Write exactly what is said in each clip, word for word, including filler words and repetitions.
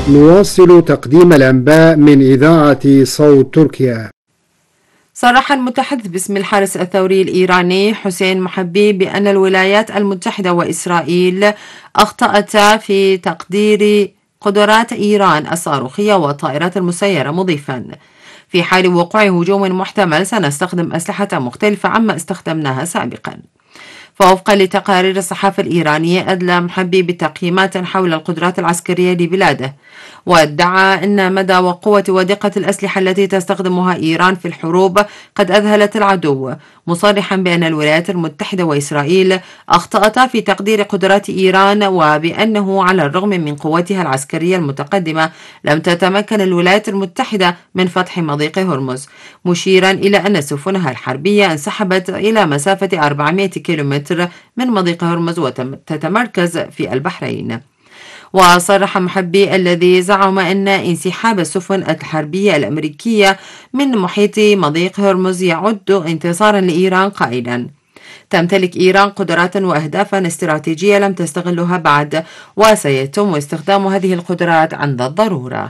نواصل تقديم الأنباء من إذاعة صوت تركيا. صرح المتحدث باسم الحرس الثوري الإيراني حسين محبي بأن الولايات المتحدة وإسرائيل أخطأتا في تقدير قدرات إيران الصاروخية والطائرات المسيرة، مضيفا: في حال وقوع هجوم محتمل سنستخدم أسلحة مختلفة عما استخدمناها سابقا. فوفقا لتقارير الصحافة الإيرانية، أدلى محبي بتقييمات حول القدرات العسكرية لبلاده، وادعى أن مدى وقوة ودقة الأسلحة التي تستخدمها إيران في الحروب قد أذهلت العدو، مصرحا بأن الولايات المتحدة وإسرائيل أخطأتا في تقدير قدرات إيران، وبأنه على الرغم من قوتها العسكرية المتقدمة لم تتمكن الولايات المتحدة من فتح مضيق هرمز، مشيرا إلى أن سفنها الحربية انسحبت إلى مسافة أربعمائة كيلومتر من مضيق هرمز وتتمركز في البحرين. وصرح محبي الذي زعم أن انسحاب السفن الحربية الأمريكية من محيط مضيق هرمز يعد انتصارا لإيران، قائلا: تمتلك إيران قدرات وأهدافا استراتيجية لم تستغلها بعد، وسيتم استخدام هذه القدرات عند الضرورة.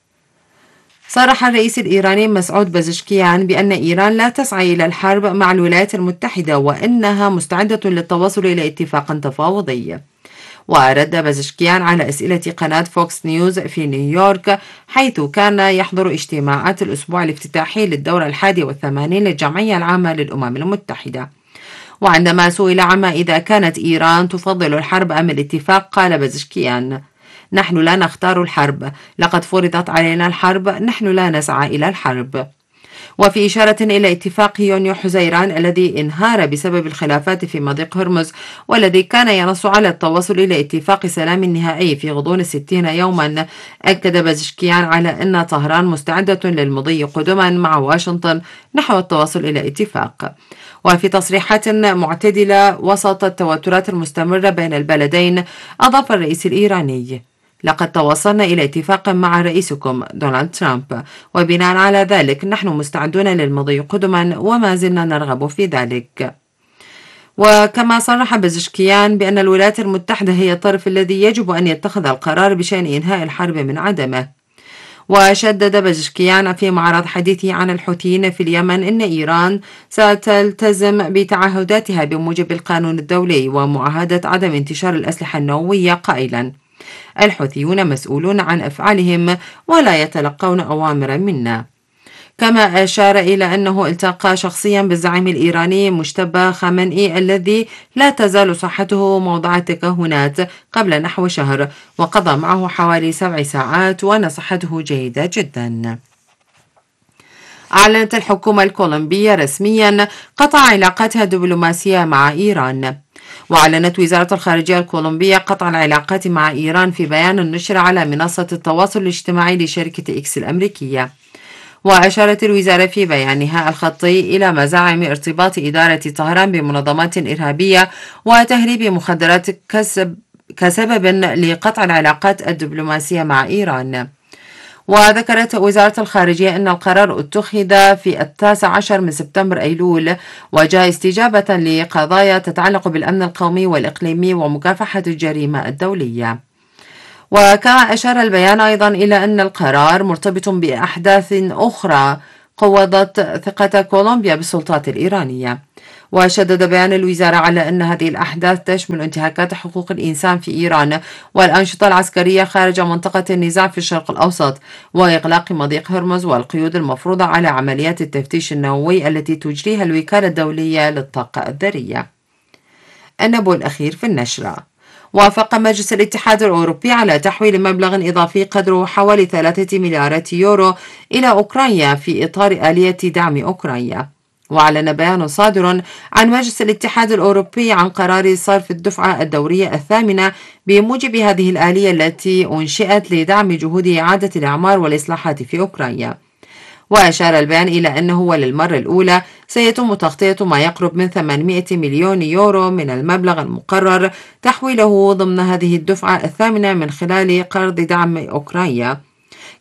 صرح الرئيس الإيراني مسعود بزشكيان بأن إيران لا تسعى إلى الحرب مع الولايات المتحدة، وأنها مستعدة للتوصل إلى اتفاق تفاوضي. ورد بزشكيان على أسئلة قناة فوكس نيوز في نيويورك، حيث كان يحضر اجتماعات الأسبوع الافتتاحي للدورة الحادية والثمانين للجمعية العامة للأمم المتحدة. وعندما سئل عما إذا كانت إيران تفضل الحرب أم الاتفاق، قال بزشكيان: نحن لا نختار الحرب، لقد فرضت علينا الحرب، نحن لا نسعى إلى الحرب. وفي إشارة إلى اتفاق يونيو حزيران الذي انهار بسبب الخلافات في مضيق هرمز، والذي كان ينص على التوصل إلى اتفاق سلام نهائي في غضون ستين يوما، أكد بزشكيان على أن طهران مستعدة للمضي قدما مع واشنطن نحو التوصل إلى اتفاق. وفي تصريحات معتدلة وسط التوترات المستمرة بين البلدين، أضاف الرئيس الإيراني: لقد توصلنا إلى اتفاق مع رئيسكم دونالد ترامب، وبناء على ذلك نحن مستعدون للمضي قدما وما زلنا نرغب في ذلك. وكما صرح بزشكيان بأن الولايات المتحدة هي الطرف الذي يجب أن يتخذ القرار بشأن إنهاء الحرب من عدمه. وشدد بزشكيان في معرض حديثه عن الحوثيين في اليمن أن إيران ستلتزم بتعهداتها بموجب القانون الدولي ومعاهدة عدم انتشار الأسلحة النووية، قائلا: الحوثيون مسؤولون عن أفعالهم ولا يتلقون أوامر منا. كما أشار إلى أنه التقى شخصيا بالزعيم الإيراني مجتبى خامنئي الذي لا تزال صحته موضع التكهنات قبل نحو شهر، وقضى معه حوالي سبع ساعات وأن صحته جيدة جدا. أعلنت الحكومة الكولومبية رسميا قطع علاقاتها الدبلوماسية مع إيران. وأعلنت وزارة الخارجية الكولومبية قطع العلاقات مع إيران في بيان نشر على منصة التواصل الاجتماعي لشركة إكس الأمريكية. وأشارت الوزارة في بيانها الخطي إلى مزاعم ارتباط إدارة طهران بمنظمات إرهابية وتهريب مخدرات كسب كسبب لقطع العلاقات الدبلوماسية مع إيران. وذكرت وزارة الخارجية أن القرار اتخذ في التاسع عشر من سبتمبر أيلول، وجاء استجابة لقضايا تتعلق بالأمن القومي والإقليمي ومكافحة الجريمة الدولية. وكما أشار البيان أيضا إلى أن القرار مرتبط بأحداث أخرى قوضت ثقة كولومبيا بالسلطات الإيرانية. وشدد بيان الوزارة على أن هذه الأحداث تشمل انتهاكات حقوق الإنسان في إيران والأنشطة العسكرية خارج منطقة النزاع في الشرق الأوسط، وإغلاق مضيق هرمز والقيود المفروضة على عمليات التفتيش النووي التي تجريها الوكالة الدولية للطاقة الذرية. النبوة الأخير في النشرة: وافق مجلس الاتحاد الأوروبي على تحويل مبلغ إضافي قدره حوالي ثلاثة مليارات يورو إلى أوكرانيا في إطار آلية دعم أوكرانيا. وأعلن بيان صادر عن مجلس الاتحاد الأوروبي عن قرار صرف الدفعة الدورية الثامنة بموجب هذه الآلية التي أنشئت لدعم جهود إعادة الإعمار والإصلاحات في أوكرانيا. وأشار البيان إلى أنه وللمرة الأولى سيتم تغطية ما يقرب من ثمانمائة مليون يورو من المبلغ المقرر تحويله ضمن هذه الدفعة الثامنة من خلال قرض دعم أوكرانيا.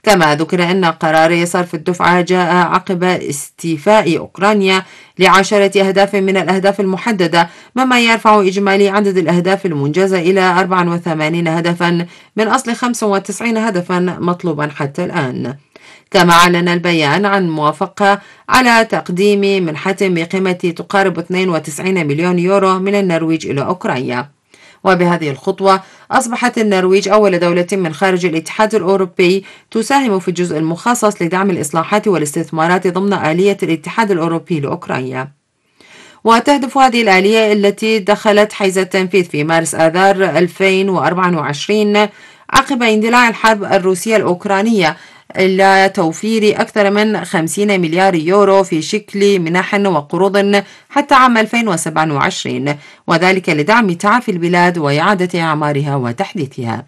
كما ذكر أن قرار صرف الدفعة جاء عقب استيفاء أوكرانيا لعشرة أهداف من الأهداف المحددة، مما يرفع إجمالي عدد الأهداف المنجزة إلى أربعة وثمانين هدفا من أصل خمسة وتسعين هدفا مطلوبا حتى الآن. كما أعلن البيان عن موافقة على تقديم منحة بقيمة تقارب اثنين وتسعين مليون يورو من النرويج إلى أوكرانيا. وبهذه الخطوة أصبحت النرويج أول دولة من خارج الاتحاد الأوروبي تساهم في الجزء المخصص لدعم الإصلاحات والاستثمارات ضمن آلية الاتحاد الأوروبي لأوكرانيا. وتهدف هذه الآلية التي دخلت حيز التنفيذ في مارس آذار ألفين وأربعة وعشرين عقب اندلاع الحرب الروسية الأوكرانية إلى توفير أكثر من خمسين مليار يورو في شكل منح وقروض حتى عام ألفين وسبعة وعشرين، وذلك لدعم تعافي البلاد وإعادة إعمارها وتحديثها.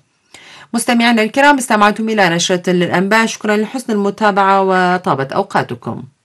مستمعينا الكرام، استمعتم إلى نشرة للأنباء. شكرا لحسن المتابعة وطابت أوقاتكم.